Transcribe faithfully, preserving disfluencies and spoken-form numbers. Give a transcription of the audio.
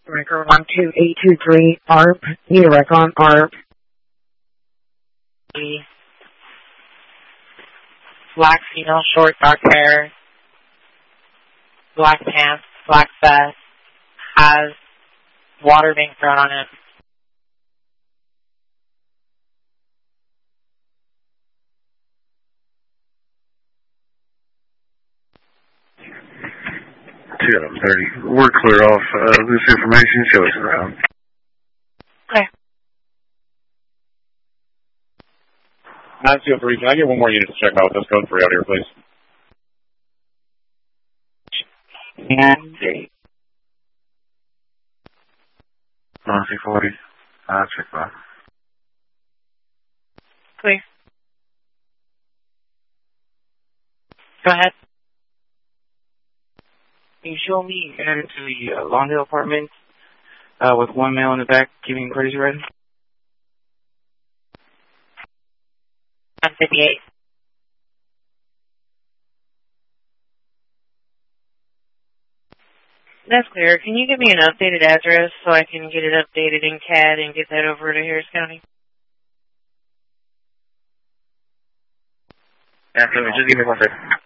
Record one two eight two three, A R P, need a rec on A R P. Black female, short, dark hair, black pants, black vest, has water being thrown on it. two out of thirty. We're clear off uh, this information. Show us around. Okay. nine two three, can I get one more unit to check out this code three out here, please? And three. nine two forty. Uh, check that. Clear. Go ahead. Can you show me into the uh, Lawndale apartment uh, with one male in the back giving crazy red? one fifty-eight. That's clear. Can you give me an updated address so I can get it updated in C A D and get that over to Harris County? Absolutely. Just give me one second.